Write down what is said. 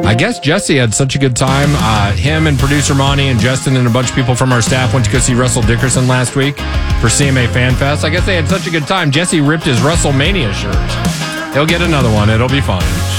I guess Jesse had such a good time. Him and producer Monty and Justin and a bunch of people from our staff went to go see Russell Dickerson last week for CMA Fan Fest. I guess they had such a good time. Jesse ripped his WrestleMania shirt. He'll get another one. It'll be fine.